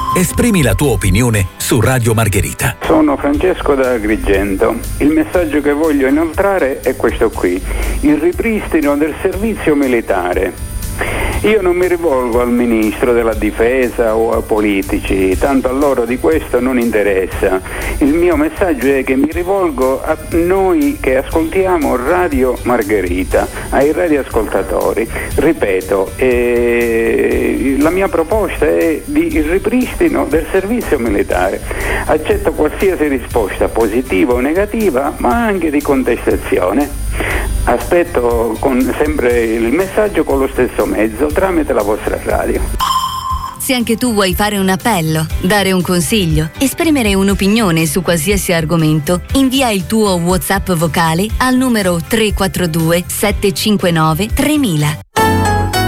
Esprimi la tua opinione su Radio Margherita. Sono Francesco da Agrigento. Il messaggio che voglio inoltrare è questo qui: il ripristino del servizio militare. Io non mi rivolgo al ministro della difesa o a politici, tanto a loro di questo non interessa. Il mio messaggio è che mi rivolgo a noi che ascoltiamo Radio Margherita, ai radioascoltatori. Ripeto, la mia proposta è di ripristino del servizio militare. Accetto qualsiasi risposta, positiva o negativa, ma anche di contestazione. Aspetto sempre il messaggio con lo stesso mezzo, tramite la vostra radio. Se anche tu vuoi fare un appello, dare un consiglio, esprimere un'opinione su qualsiasi argomento, invia il tuo WhatsApp vocale al numero 342 759 3000.